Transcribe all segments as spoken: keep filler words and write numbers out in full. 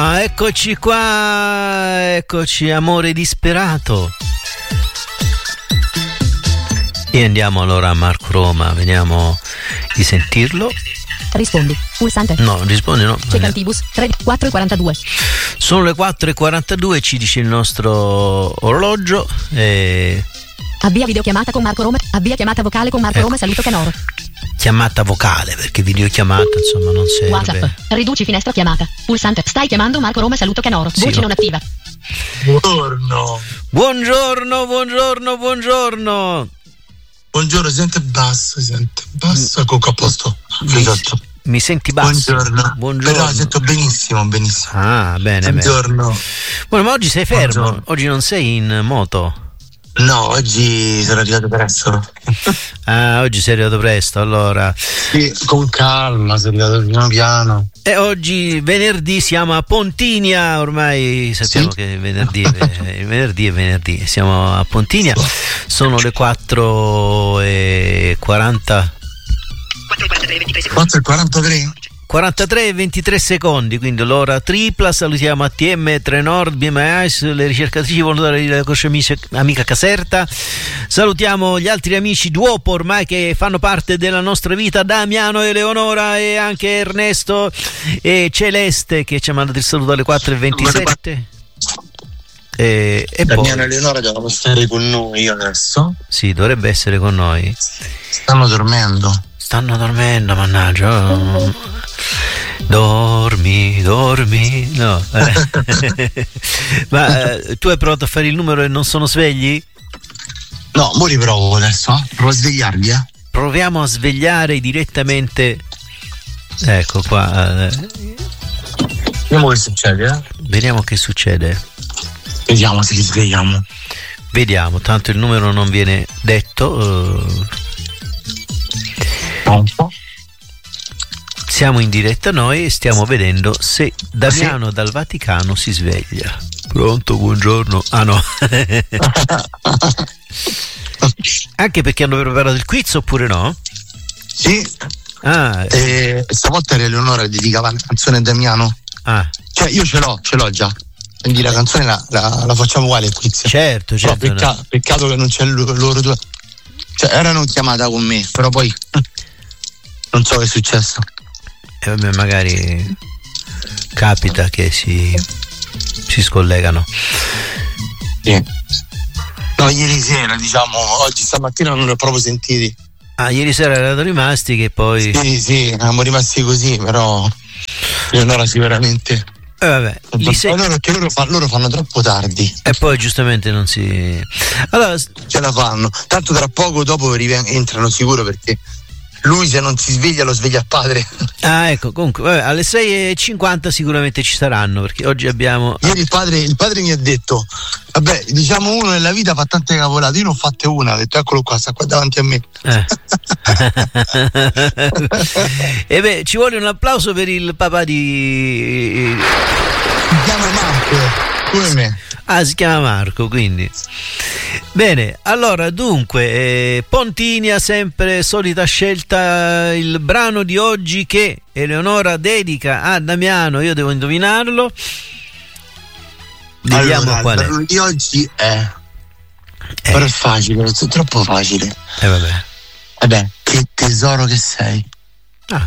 Ah, eccoci qua, eccoci, amore disperato. E andiamo allora a Marco Roma, vediamo di sentirlo. Rispondi, pulsante. No, rispondi no. Check antibus, tre, quattro e quarantadue. Sono le quattro e quarantadue, ci dice il nostro orologio. E... Avvia videochiamata con Marco Roma, avvia chiamata vocale con Marco ecco. Roma, saluto Canoro. Chiamata vocale, perché videochiamata insomma non serve. WhatsApp, riduci finestra chiamata, pulsante, stai chiamando Marco Roma, saluto Canoro, sì, voce no. non attiva. Buongiorno. Buongiorno, buongiorno, buongiorno. Buongiorno, si sente basso, si sente basso, ecco a posto. Mi, Esatto. mi senti basso? Buongiorno. Buongiorno. Però sento benissimo, benissimo. Ah, bene, Buongiorno. bene. Buono, ma oggi sei fermo, Buongiorno. oggi non sei in moto. No, oggi sono arrivato presto. Ah, oggi sei arrivato presto, allora. Sì, con calma, sono arrivato piano piano. E oggi venerdì siamo a Pontinia, ormai sappiamo sì. che venerdì, eh, venerdì è venerdì, siamo a Pontinia, sono le quattro e quaranta. quattro e quarantatré? quarantatré e ventitré secondi, quindi l'ora tripla. Salutiamo A T M, Trenord, B M I, le ricercatrici volontarie della Croce Amica Caserta. Salutiamo gli altri amici Duopo ormai che fanno parte della nostra vita, Damiano, Eleonora e anche Ernesto e Celeste che ci ha mandato il saluto alle quattro e ventisette. E, e Damiano e poi Eleonora devono stare con noi adesso. sì, dovrebbe essere con noi. Stanno dormendo. Stanno dormendo, mannaggia. Oh. Dormi, dormi. No. Ma eh, tu hai provato a fare il numero e non sono svegli? No, mo riprovo adesso, eh? Provo a svegliarvi, eh? Proviamo a svegliare direttamente. Ecco qua. Eh. Vediamo che succede, eh? Vediamo che succede. Vediamo se ci svegliamo. Vediamo, tanto il numero non viene detto. Eh. Un po'. Siamo in diretta noi e stiamo vedendo se Damiano sì. dal Vaticano si sveglia. Pronto, buongiorno. Ah no. Anche perché hanno preparato il quiz oppure no? Sì. Ah, e stavolta Eleonora dedicava la canzone a Damiano. Ah. Cioè io ce l'ho, ce l'ho già. Quindi la canzone la, la, la facciamo uguale al quiz. Certo, certo. Però peccato, no. peccato che non c'è l- loro due. Cioè erano chiamata con me, però poi non so che è successo. E eh, vabbè, magari capita che si, si scollegano. Sì. No, ieri sera, diciamo, oggi stamattina non li ho proprio sentiti. Ah, ieri sera erano rimasti che poi. Sì, sì, eravamo rimasti così, però allora sicuramente. Eh vabbè, li sei... loro, che loro, fa, loro fanno troppo tardi. E poi giustamente non si. Allora ce la fanno. Tanto tra poco dopo entrano sicuro perché lui se non si sveglia lo sveglia il padre. Ah ecco, comunque vabbè, alle sei e cinquanta sicuramente ci saranno perché oggi abbiamo. Ieri il padre, il padre mi ha detto vabbè, diciamo uno nella vita fa tante cavolate, io ne ho fatte una, ha detto eccolo qua, sta qua davanti a me. Eh. E beh, ci vuole un applauso per il papà di. Si chiama Marco, come me. Ah, si chiama Marco, quindi. Bene, allora dunque, eh, Pontinia, sempre solita scelta, il brano di oggi che Eleonora dedica a Damiano, io devo indovinarlo. Vediamo allora, qual è. Il brano di oggi è. Eh. Però è facile, è troppo facile. Eh vabbè. Vabbè, che tesoro che sei. Ah.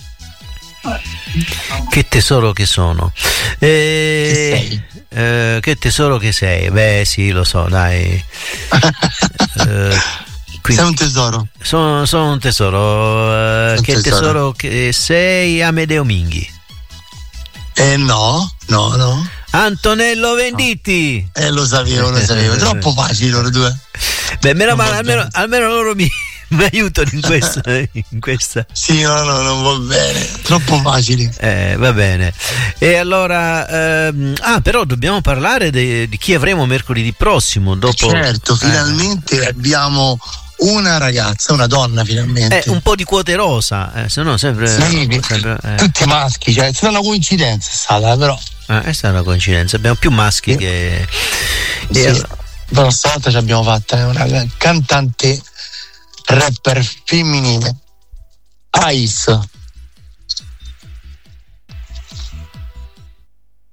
Che tesoro che sono. Eh, che sei? Eh, che tesoro che sei? Beh sì, lo so, dai. eh, Sei un tesoro. Sono, sono un tesoro. Eh, un che tesoro. tesoro che sei? Amedeo Minghi. Eh no, no, no. Antonello Venditti. No. Eh lo sapevo, lo sapevo. Troppo facili loro due. Beh, meno male, almeno, almeno loro mi, mi aiutano in questa, in questa. Sì, no, no, non va bene. Troppo facili. Eh, va bene. E allora, ehm, ah, però dobbiamo parlare de, di chi avremo mercoledì prossimo. Dopo, certo, finalmente eh. abbiamo una ragazza, una donna finalmente. Eh, un po' di quote rosa, eh, se no sempre. Sì, sempre eh. tutti maschi, cioè è stata una coincidenza, è stata, però. Ah, è stata una coincidenza, abbiamo più maschi sì. che. Sì. E allora... Però stavolta ci abbiamo fatta una cantante rapper femminile. Ice.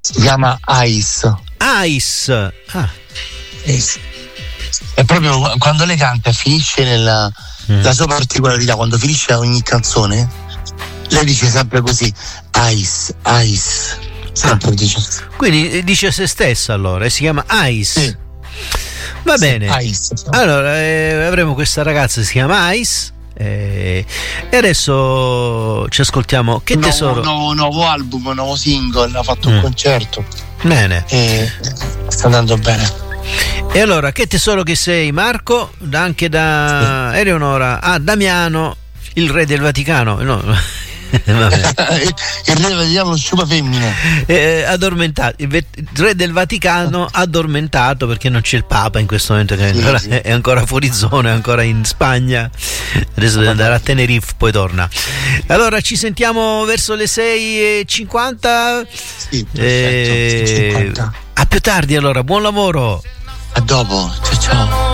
Si chiama Ice. Ice. Ah. Ice. È proprio quando lei canta, finisce nella mm. la sua particolarità, quando finisce ogni canzone, lei dice sempre così: Ice, Ice. Sempre ah. dice. Quindi dice se stessa allora, e si chiama Ice. Sì. Va sì, bene. Ice. Allora eh, avremo questa ragazza, si chiama Ice. Eh, e adesso ci ascoltiamo Che nuovo, tesoro. Nuovo, nuovo album, nuovo single, ha fatto mm. un concerto. Bene. E sta andando bene. E allora, che tesoro che sei, Marco, anche da sì. Eleonora a ah, Damiano, il re del Vaticano. No. Il re del Vaticano sciupa femmina. Eh, addormentato, il, ve- il re del Vaticano addormentato perché non c'è il Papa in questo momento, che sì, ancora, sì. è ancora fuori zona, è ancora in Spagna. Adesso deve andare a Tenerife, poi torna. Allora ci sentiamo verso le sei e cinquanta. Sì, perfetto, eh, cinquanta. A più tardi allora, buon lavoro. A dopo, ciao ciao.